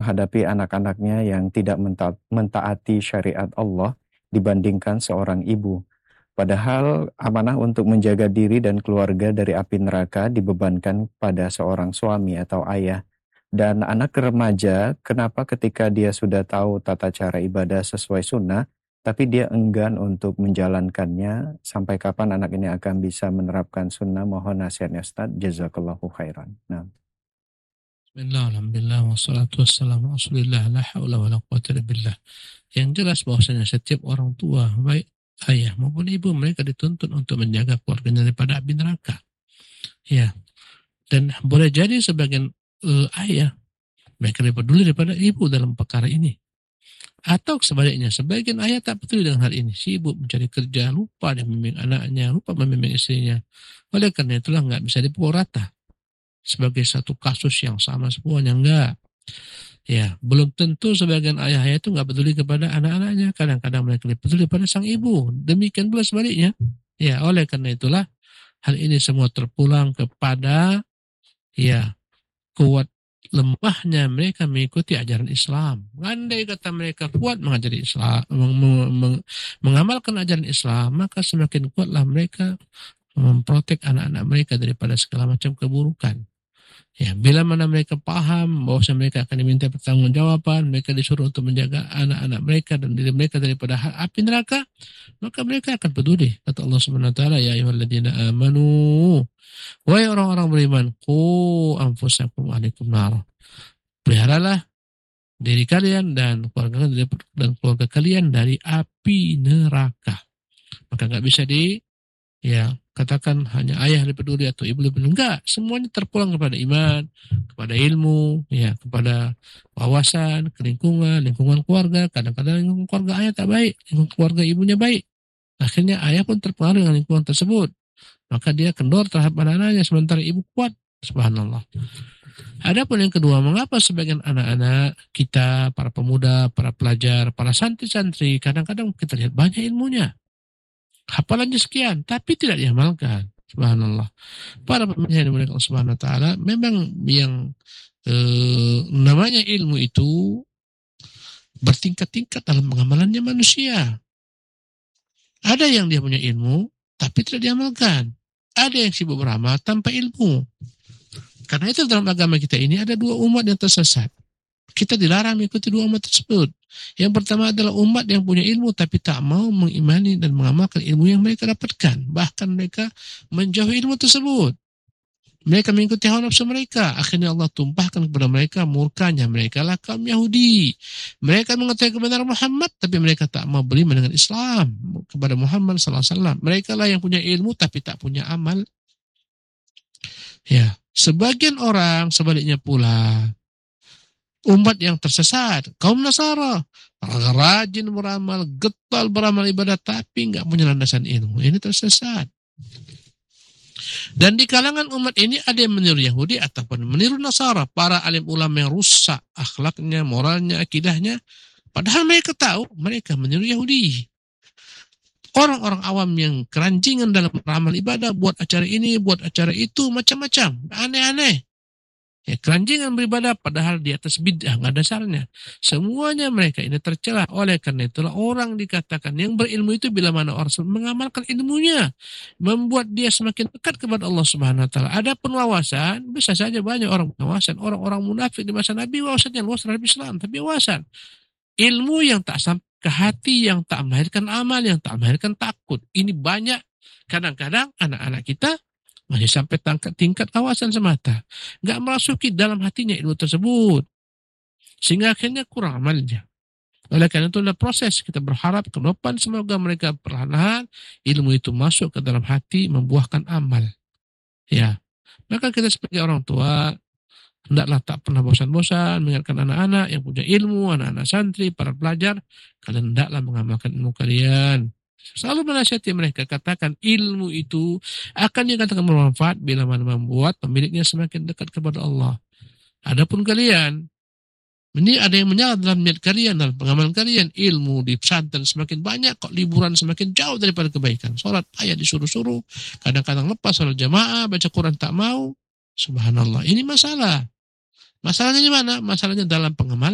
menghadapi anak-anaknya yang tidak mentaati syariat Allah dibandingkan seorang ibu. Padahal amanah untuk menjaga diri dan keluarga dari api neraka dibebankan pada seorang suami atau ayah. Dan anak remaja, kenapa ketika dia sudah tahu tata cara ibadah sesuai sunnah, tapi dia enggan untuk menjalankannya, sampai kapan anak ini akan bisa menerapkan sunnah? Mohon nasihatnya Ustaz, jazakallahu khairan. Nah. Bismillah, alhamdulillah, wassalatu wassalamu ala rasulillah, la hawla wa la quwwata illa billah. Yang jelas bahwasanya setiap orang tua, baik ayah maupun ibu, mereka dituntut untuk menjaga keluarganya daripada api neraka. Ya, dan boleh jadi sebagian ayah, mereka lebih peduli daripada ibu dalam perkara ini. Atau sebaliknya, sebagian ayah tak peduli dengan hal ini. Sibuk mencari kerja, lupa dia membimbing anaknya, lupa membimbing istrinya. Oleh karena itulah nggak bisa dipukul rata sebagai satu kasus yang sama semuanya, enggak. Ya, belum tentu sebagian ayah-ayah itu nggak peduli kepada anak-anaknya. Kadang-kadang mereka lebih peduli pada sang ibu. Demikian pula sebaliknya. Ya, oleh karena itulah hal ini semua terpulang kepada ya kuat lemahnya mereka mengikuti ajaran Islam. Andai kata mereka kuat mengajari Islam, mengamalkan ajaran Islam, maka semakin kuatlah mereka memprotek anak-anak mereka daripada segala macam keburukan. Ya, bila mana mereka paham bahwa mereka akan diminta pertanggungjawaban, mereka disuruh untuk menjaga anak-anak mereka dan diri mereka daripada api neraka, maka mereka akan peduli. Kata Allah Subhanahu wa taala, ya ayyuhalladzina amanu, wahai orang-orang beriman, qu anfusakum wa ahlikum nar. Peliharalah diri kalian dan keluarga kalian dari api neraka. Maka enggak bisa katakan hanya ayah lebih peduli atau ibu lebih peduli. Enggak, semuanya terpulang kepada iman, kepada ilmu, kepada wawasan, ke lingkungan keluarga. Kadang-kadang lingkungan keluarga ayah tak baik, lingkungan keluarga ibunya baik. Akhirnya ayah pun terpengaruh dengan lingkungan tersebut. Maka dia kendor terhadap anak-anaknya, sementara ibu kuat. Subhanallah. Adapun yang kedua, mengapa sebagian anak-anak kita, para pemuda, para pelajar, para santri-santri, kadang-kadang kita lihat banyak ilmunya, hafalannya sekian, tapi tidak diamalkan. Subhanallah. Para pemirsa yang dimuliakan Allah Subhanahu wa taala, memang yang namanya ilmu itu bertingkat-tingkat dalam pengamalannya manusia. Ada yang dia punya ilmu tapi tidak diamalkan. Ada yang sibuk beramal tanpa ilmu. Karena itu dalam agama kita ini ada dua umat yang tersesat. Kita dilarang mengikuti dua umat tersebut. Yang pertama adalah umat yang punya ilmu tapi tak mau mengimani dan mengamalkan ilmu yang mereka dapatkan. Bahkan mereka menjauhi ilmu tersebut. Mereka mengikuti hawa nafsu mereka. Akhirnya Allah tumpahkan kepada mereka murkanya. Mereka lah kaum Yahudi. Mereka mengetahui kebenaran Muhammad tapi mereka tak mau beriman dengan Islam kepada Muhammad SAW. Mereka lah yang punya ilmu tapi tak punya amal. Ya, sebagian orang sebaliknya pula. Umat yang tersesat, kaum Nasara, rajin beramal, getol beramal ibadah, tapi nggak punya landasan ilmu. Ini tersesat. Dan di kalangan umat ini ada yang meniru Yahudi ataupun meniru Nasara, para alim ulama yang rusak akhlaknya, moralnya, akidahnya. Padahal mereka tahu mereka meniru Yahudi. Orang-orang awam yang keranjingan dalam beramal ibadah, buat acara ini, buat acara itu, macam-macam, aneh-aneh. Keranjingan beribadah padahal di atas bid'ah, nggak dasarnya. Semuanya mereka ini tercela. Oleh karena itulah orang dikatakan yang berilmu itu bila mana orang mengamalkan ilmunya, membuat dia semakin dekat kepada Allah Subhanahu wa taala. Ada wawasan, bisa saja banyak orang wawasan, orang-orang munafik di masa Nabi wawasannya luas terhadap Islam, tapi wawasan ilmu yang tak sampai ke hati, yang tak melahirkan amal, yang tak melahirkan takut. Ini banyak. Kadang-kadang anak-anak kita masih sampai tingkat kawasan semata. Nggak masuki dalam hatinya ilmu tersebut. Sehingga akhirnya kurang amalnya. Oleh karena itu adalah proses. Kita berharap ke depan semoga mereka perlahan ilmu itu masuk ke dalam hati, membuahkan amal. Ya. Maka kita sebagai orang tua, hendaklah tak pernah bosan-bosan mengingatkan anak-anak yang punya ilmu, anak-anak santri, para pelajar. Kalian hendaklah mengamalkan ilmu kalian. Selalu menasihati mereka, katakan ilmu itu akan dikatakan bermanfaat bila mana membuat pemiliknya semakin dekat kepada Allah. Adapun kalian, ini ada yang menyala dalam niat kalian, dalam pengamalan kalian. Ilmu di pesantren semakin banyak, kok liburan semakin jauh daripada kebaikan. Sholat ayat disuruh-suruh, kadang-kadang lepas sholat jamaah, baca Quran tak mau. Subhanallah, ini masalah. Masalahnya di mana? Masalahnya dalam pengamalan.